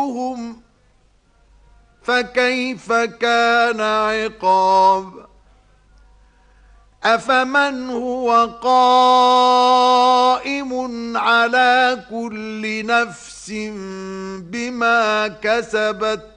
فاعتقروهم فكيف كان عقاب أفمن هو قائم على كل نفس بما كسبت